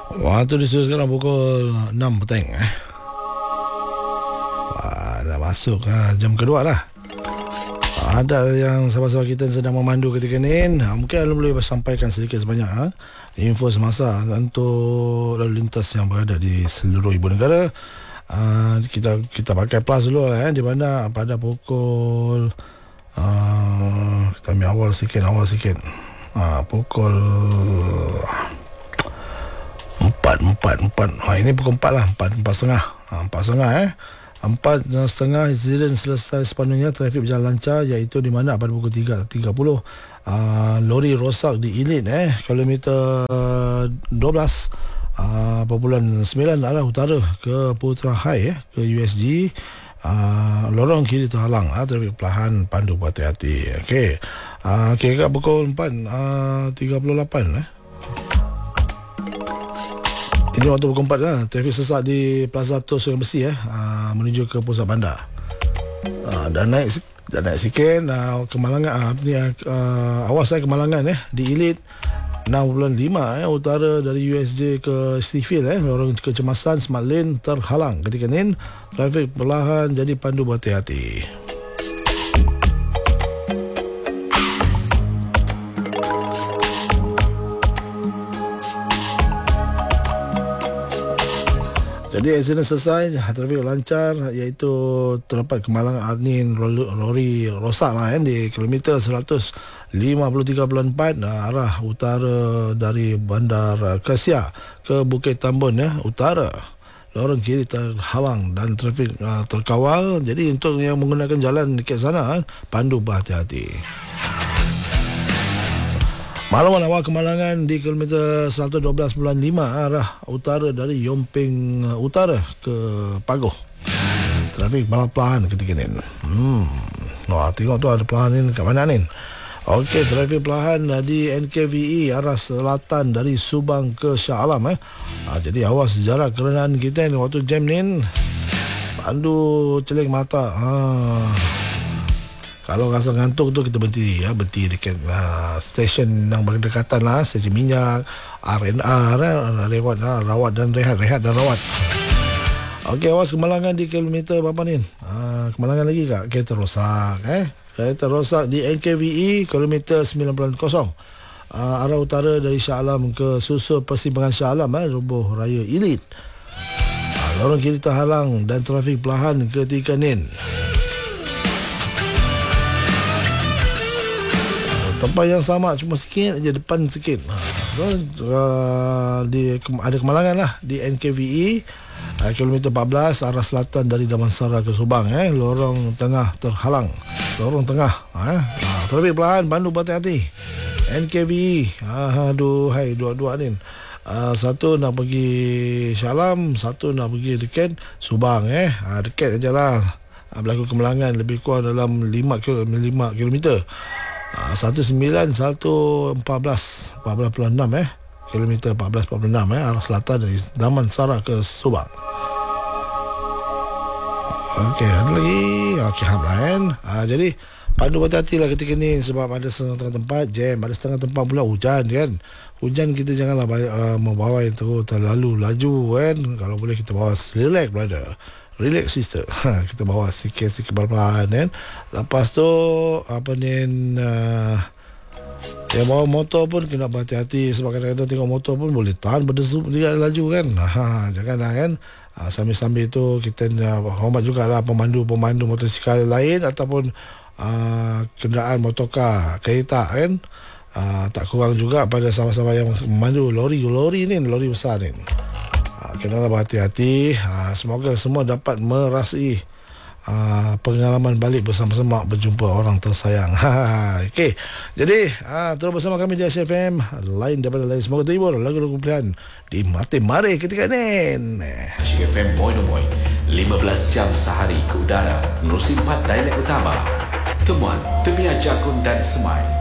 Waktu di studio sekarang pukul 6 petang. Wah, dah masuk jam kedua lah. Ada yang sahabat-sahabat kita sedang memandu ketika ni. Mungkin anda boleh sampaikan sedikit sebanyak info semasa untuk lalu lintas yang berada di seluruh ibu negara. Kita pakai plus dulu lah, di mana pada pukul kita ambil awal sikit. Pukul 4. Ini pukul 4 lah. 4.30. 4.30 insiden selesai sepenuhnya. Trafik berjalan lancar, iaitu di mana pada pukul 3.30 lori rosak di Ilit kilometer 12.9 arah utara ke Putra High ke USG. Lorong kiri terhalang, trafik perlahan, pandu berhati-hati. Okey. Kat pukul 4.38 ini waktu pukul 4 lah. Trafik sesak di Plaza Tol Sungai Besi menuju ke pusat bandar. Dan naik sikit Kemalangan awas Kemalangan di Ilit 6.5 utara dari USJ ke Stifield lorong kecemasan Smart Lane terhalang ketika ni. Trafik perlahan, jadi pandu berhati-hati. Jadi aksiden selesai, trafik lancar, iaitu terdapat Kemalangan Angin lori rosak di kilometer 153.4 arah utara dari Bandar Kasia ke Bukit Tambun utara. Lorong kiri terhalang dan trafik terkawal. Jadi untuk yang menggunakan jalan dekat sana, pandu berhati-hati. Makluman awal Kemalangan di kilometer 112.5 arah utara dari Yomping Utara ke Pagoh. Trafik perlahan ketika ni. Wah, tengok tu ada perlahan ni kat mana ni. Okey, trafik perlahan di NKVE arah selatan dari Subang ke Shah Alam. Jadi awas jarak kerenaan kita ni waktu jam ni. Pandu celing mata. Kalau rasa ngantuk tu kita berhenti dekat stesen yang berdekatan stesen minyak, R&R, lewat rawat dan rehat dan rawat. Okey, awas Kemalangan di kilometer berapa ni? Kemalangan lagi tak? Kereta rosak kereta rosak di NKVE kilometer 90 arah utara dari Shah Alam ke susul persimpangan Shah Alam Roboh Raya Ilit. Lorong kiri terhalang dan trafik perlahan ketika ni. Tempat yang sama, cuma sikit aja depan sikit. Ada Kemalangan lah di NKVE kilometer 14 arah selatan dari Damansara ke Subang. Lorong tengah terhalang. Lorong tengah. Trafik perlahan, pandu berhati-hati. NKVE. Aduhai, dua-dua ni. Satu nak pergi Shah Alam, satu nak pergi dekat Subang. Dekat aja lah. Berlaku Kemalangan lebih kurang dalam 5 kilometer. 14.6 kilometer 14.46 arah selatan dari Damansara ke Subang. Okey, ada lagi. Okey, lain. Jadi pandu berhati-hati lah ketika ni, sebab ada setengah tempat jam, ada setengah tempat pula hujan kan. Hujan kita janganlah membawa itu terlalu laju kan. Kalau boleh kita bawa relax brother. Relax sister. Kita bawa sikit-sikit perlahan kan. Lepas tu yang bawa motor pun kena berhati-hati, sebab kadang-kadang tengok motor pun boleh tahan berdesu dia laju kan. Janganlah kan. Sambil-sambil tu kita hormat jugalah pemandu motosikal lain ataupun kenderaan motorkar, kereta kan. Tak kurang juga pada sahabat-sahabat yang memandu lori ni besar ni. Kenalah berhati-hati. Semoga semua dapat merasai pengalaman balik bersama-sama berjumpa orang tersayang. Okey. Jadi terus bersama kami di SFM, lain daripada lain. Semoga terhibur lagu-lagu pilihan di Mati Mari ketika ni. SFM Moinomoy 15 jam sehari ke udara. Menerusi 4 dialek utama. Temuan Temia Jakun dan Semai.